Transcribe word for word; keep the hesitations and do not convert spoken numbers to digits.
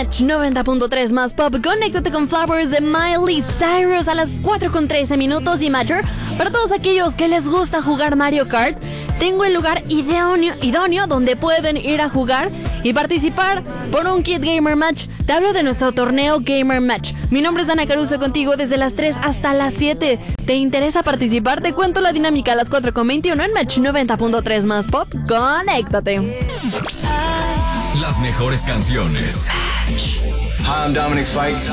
Match noventa punto tres más pop. Conéctate con Flowers de Miley Cyrus a las cuatro con trece minutos. Y Matter, para todos aquellos que les gusta jugar Mario Kart, tengo el lugar idóneo, idóneo donde pueden ir a jugar y participar por un kit Gamer Match. Te hablo de nuestro torneo Gamer Match. Mi nombre es Dana Caruso, contigo desde las tres hasta las siete. ¿Te interesa participar? Te cuento la dinámica a las cuatro con veintiuno en Match noventa punto tres más pop. Conéctate. Las mejores canciones. Hi, I'm Dominic Fike.